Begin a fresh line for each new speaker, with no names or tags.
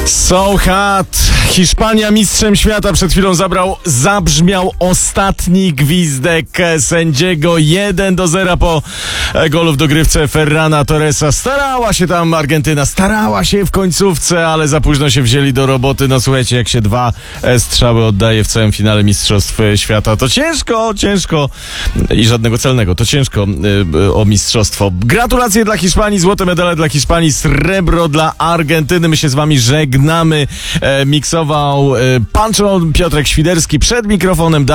So hot! Hiszpania mistrzem świata. Przed chwilą zabrzmiał ostatni gwizdek sędziego. 1-0 po golu w dogrywce Ferrana Torresa. Starała się tam Argentyna, starała się w końcówce, ale za późno się wzięli do roboty. No słuchajcie, jak się 2 strzały oddaje w całym finale mistrzostw świata, to ciężko i żadnego celnego, to ciężko o mistrzostwo. Gratulacje dla Hiszpanii, złote medale dla Hiszpanii, srebro dla Argentyny. My się z wami żegnamy. Miksował Pancho Piotrek Świderski, przed mikrofonem